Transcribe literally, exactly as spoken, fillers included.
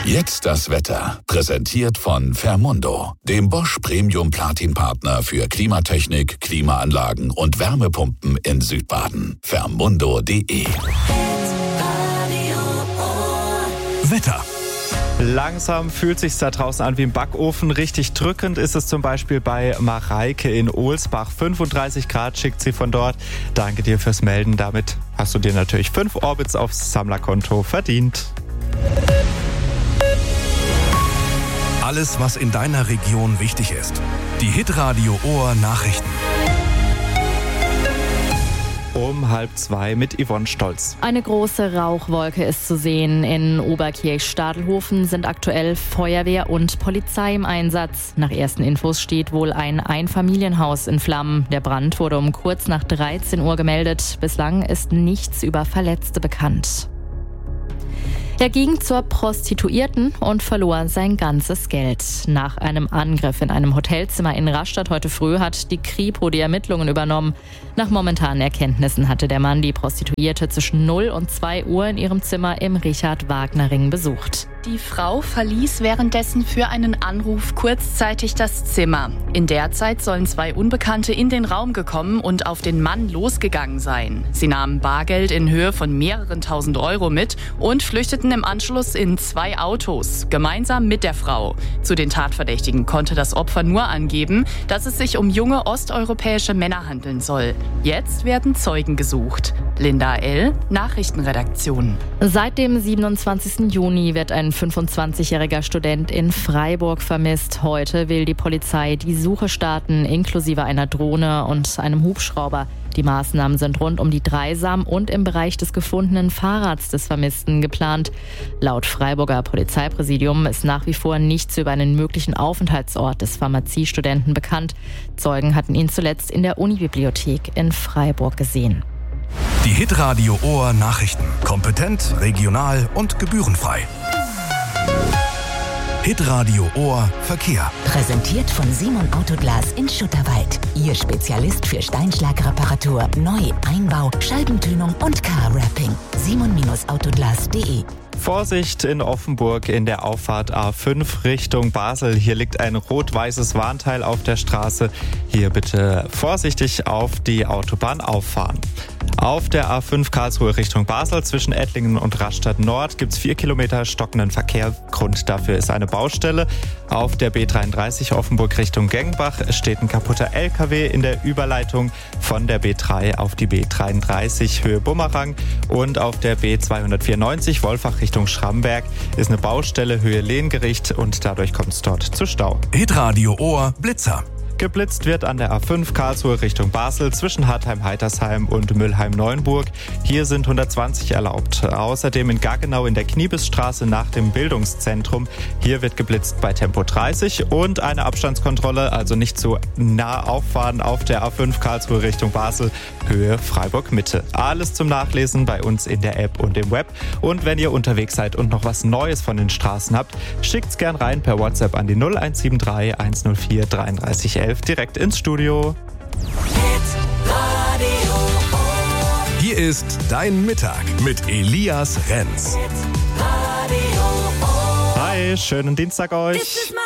Jetzt das Wetter. Präsentiert von Fermundo, dem Bosch Premium Platin Partner für Klimatechnik, Klimaanlagen und Wärmepumpen in Südbaden. Fermundo punkt de. Wetter. Langsam fühlt sich's da draußen an wie im Backofen. Richtig drückend ist es zum Beispiel bei Mareike in Ohlsbach. fünfunddreißig Grad schickt sie von dort. Danke dir fürs Melden. Damit hast du dir natürlich fünf Orbits aufs Sammlerkonto verdient. Alles, was in deiner Region wichtig ist. Die Hitradio Ohr Nachrichten. Um halb zwei mit Yvonne Stolz. Eine große Rauchwolke ist zu sehen. In Oberkirch-Stadelhofen sind aktuell Feuerwehr und Polizei im Einsatz. Nach ersten Infos steht wohl ein Einfamilienhaus in Flammen. Der Brand wurde um kurz nach dreizehn Uhr gemeldet. Bislang ist nichts über Verletzte bekannt. Er ging zur Prostituierten und verlor sein ganzes Geld. Nach einem Angriff in einem Hotelzimmer in Rastatt heute früh hat die Kripo die Ermittlungen übernommen. Nach momentanen Erkenntnissen hatte der Mann die Prostituierte zwischen null und zwei Uhr in ihrem Zimmer im Richard-Wagner-Ring besucht. Die Frau verließ währenddessen für einen Anruf kurzzeitig das Zimmer. In der Zeit sollen zwei Unbekannte in den Raum gekommen und auf den Mann losgegangen sein. Sie nahmen Bargeld in Höhe von mehreren tausend Euro mit und flüchteten im Anschluss in zwei Autos, gemeinsam mit der Frau. Zu den Tatverdächtigen konnte das Opfer nur angeben, dass es sich um junge osteuropäische Männer handeln soll. Jetzt werden Zeugen gesucht. Linda L., Nachrichtenredaktion. Seit dem siebenundzwanzigsten Juni wird ein fünfundzwanzigjähriger Student in Freiburg vermisst. Heute will die Polizei die Suche starten, inklusive einer Drohne und einem Hubschrauber. Die Maßnahmen sind rund um die Dreisam und im Bereich des gefundenen Fahrrads des Vermissten geplant. Laut Freiburger Polizeipräsidium ist nach wie vor nichts über einen möglichen Aufenthaltsort des Pharmaziestudenten bekannt. Zeugen hatten ihn zuletzt in der Unibibliothek in Freiburg gesehen. Die Hitradio Ohr Nachrichten. Kompetent, regional und gebührenfrei. Hitradio Ohr Verkehr. Präsentiert von Simon Autoglas in Schutterwald. Ihr Spezialist für Steinschlagreparatur, Neu-, Einbau, Scheibentönung und Car-Wrapping. simon Autoglas punkt de. Vorsicht in Offenburg in der Auffahrt A fünf Richtung Basel. Hier liegt ein rot-weißes Warnteil auf der Straße. Hier bitte vorsichtig auf die Autobahn auffahren. Auf der A fünf Karlsruhe Richtung Basel zwischen Ettlingen und Rastatt Nord gibt es vier Kilometer stockenden Verkehr. Grund dafür ist eine Baustelle. Auf der B dreiunddreißig Offenburg Richtung Gengbach steht ein kaputter L K W in der Überleitung von der B drei auf die B dreiunddreißig Höhe Bumerang. Und auf der B zweihundertvierundneunzig Wolfach Richtung Schramberg ist eine Baustelle Höhe Lehngericht und dadurch kommt es dort zu Stau. Hitradio Ohr Blitzer. Geblitzt wird an der A fünf Karlsruhe Richtung Basel zwischen Hartheim-Heitersheim und Müllheim-Neuenburg. Hier sind hundertzwanzig erlaubt. Außerdem in Gaggenau in der Kniebisstraße nach dem Bildungszentrum. Hier wird geblitzt bei Tempo dreißig und eine Abstandskontrolle, also nicht zu nah auffahren auf der A fünf Karlsruhe Richtung Basel, Höhe Freiburg-Mitte. Alles zum Nachlesen bei uns in der App und im Web. Und wenn ihr unterwegs seid und noch was Neues von den Straßen habt, schickt's gern rein per WhatsApp an die null eins sieben drei eins null vier dreiunddreißig elf direkt ins Studio. Hier ist dein Mittag mit Elias Renz. Hi, schönen Dienstag euch.